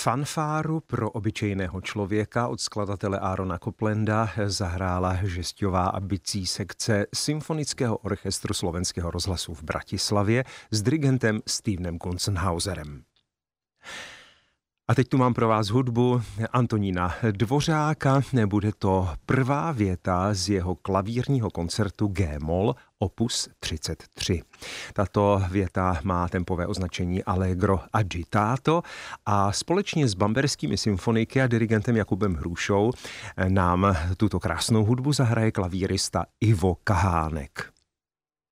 Fanfáru pro obyčejného člověka od skladatele Aarona Coplanda zahrála žesťová a bicí sekce Symfonického orchestru Slovenského rozhlasu v Bratislavě s dirigentem Stevenem Kunzenhauserem. A teď tu mám pro vás hudbu Antonína Dvořáka. Bude to prvá věta z jeho klavírního koncertu G-moll opus 33. Tato věta má tempové označení Allegro agitato a společně s bamberskými symfoniky a dirigentem Jakubem Hrušou nám tuto krásnou hudbu zahraje klavírista Ivo Kahánek.